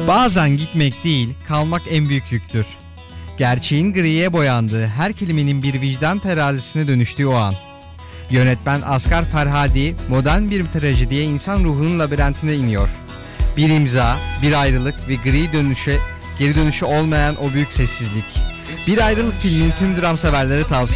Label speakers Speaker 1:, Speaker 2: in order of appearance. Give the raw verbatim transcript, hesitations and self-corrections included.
Speaker 1: Bazen gitmek değil, kalmak en büyük yüktür. Gerçeğin griye boyandığı, her kelimenin bir vicdan terazisine dönüştüğü o an. Yönetmen Asghar Farhadi, modern bir trajediye insan ruhunun labirentine iniyor. Bir imza, bir ayrılık ve gri dönüşe, geri dönüşü olmayan o büyük sessizlik. Bir Ayrılık filmini tüm dram severlere tavsiye